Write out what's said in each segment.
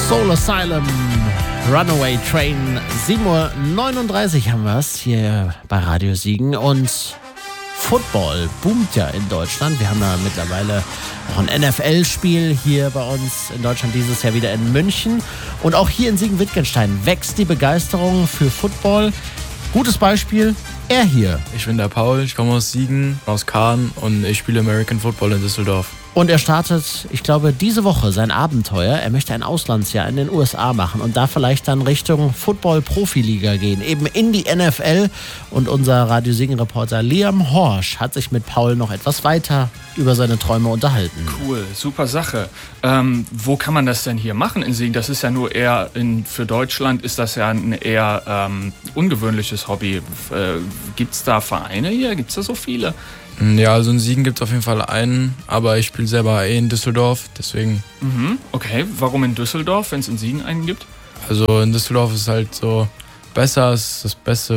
Soul Asylum, Runaway Train, 7:39 Uhr haben wir es hier bei Radio Siegen. Und Football boomt ja in Deutschland. Wir haben da mittlerweile auch ein NFL-Spiel hier bei uns in Deutschland, dieses Jahr wieder in München. Und auch hier in Siegen-Wittgenstein wächst die Begeisterung für Football. Gutes Beispiel, er hier. Ich bin der Paul, ich komme aus Siegen, aus Kahn und ich spiele American Football in Düsseldorf. Und er startet, ich glaube, diese Woche sein Abenteuer. Er möchte ein Auslandsjahr in den USA machen und da vielleicht dann Richtung Football-Profiliga gehen, eben in die NFL. Und unser Radio Siegen-Reporter Liam Horsch hat sich mit Paul noch etwas weiter über seine Träume unterhalten. Cool, super Sache. Wo kann man das denn hier machen in Siegen? Das ist ja nur eher, für Deutschland ist das ja ein eher ungewöhnliches Hobby. Gibt es da Vereine hier? Gibt es da so viele? Ja, also in Siegen gibt es auf jeden Fall einen, aber ich spiele selber in Düsseldorf, deswegen. Okay, warum in Düsseldorf, wenn es in Siegen einen gibt? Also in Düsseldorf ist halt so besser, ist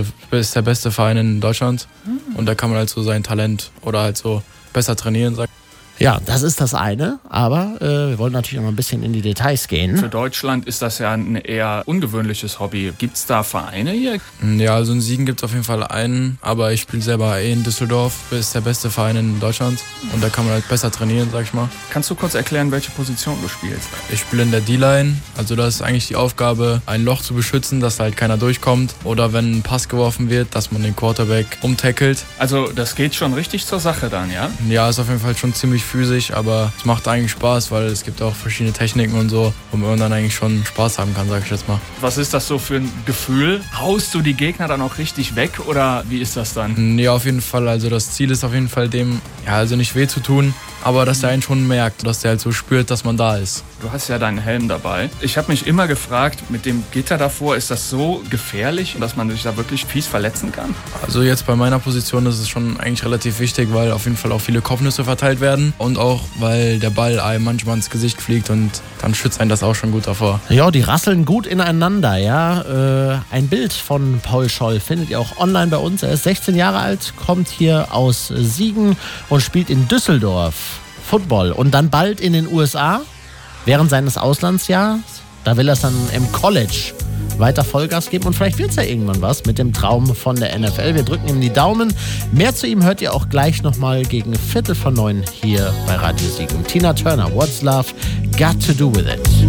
der beste Verein in Deutschland und da kann man halt so sein Talent oder halt so besser trainieren, sag ich. Ja, das ist das eine, aber wir wollen natürlich auch noch ein bisschen in die Details gehen. Für Deutschland ist das ja ein eher ungewöhnliches Hobby. Gibt es da Vereine hier? Ja, also in Siegen gibt es auf jeden Fall einen, aber ich spiele selber in Düsseldorf, ist der beste Verein in Deutschland und da kann man halt besser trainieren, sag ich mal. Kannst du kurz erklären, welche Position du spielst? Ich spiele in der D-Line, also das ist eigentlich die Aufgabe, ein Loch zu beschützen, dass da halt keiner durchkommt oder wenn ein Pass geworfen wird, dass man den Quarterback umtackelt. Also das geht schon richtig zur Sache dann, ja? Ja, ist auf jeden Fall schon ziemlich physisch, aber es macht eigentlich Spaß, weil es gibt auch verschiedene Techniken und so, wo man dann eigentlich schon Spaß haben kann, sag ich jetzt mal. Was ist das so für ein Gefühl? Haust du die Gegner dann auch richtig weg oder wie ist das dann? Ja, auf jeden Fall. Also das Ziel ist auf jeden Fall dem, ja, also nicht weh zu tun, aber dass der einen schon merkt, dass der halt so spürt, dass man da ist. Du hast ja deinen Helm dabei. Ich habe mich immer gefragt, mit dem Gitter davor, ist das so gefährlich, dass man sich da wirklich fies verletzen kann? Also jetzt bei meiner Position ist es schon eigentlich relativ wichtig, weil auf jeden Fall auch viele Kopfnüsse verteilt werden und auch, weil der Ball einem manchmal ins Gesicht fliegt und dann schützt einen das auch schon gut davor. Ja, die rasseln gut ineinander, ja. Ein Bild von Paul Scholl findet ihr auch online bei uns. Er ist 16 Jahre alt, kommt hier aus Siegen und spielt in Düsseldorf Football und dann bald in den USA während seines Auslandsjahres. Da will er es dann im College weiter Vollgas geben und vielleicht wird es ja irgendwann was mit dem Traum von der NFL. Wir drücken ihm die Daumen. Mehr zu ihm hört ihr auch gleich nochmal gegen 8:45 hier bei Radio Siegen. Tina Turner, What's Love Got to Do With It?